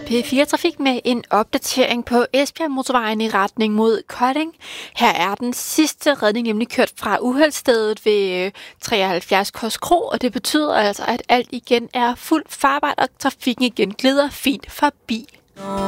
P4 Trafik med en opdatering på Esbjerg Motorvejen i retning mod Kolding. Her er den sidste redning nemlig kørt fra uheldsstedet ved 73 Korskro, og det betyder altså, at alt igen er fuldt farbart, og trafikken igen glider fint forbi.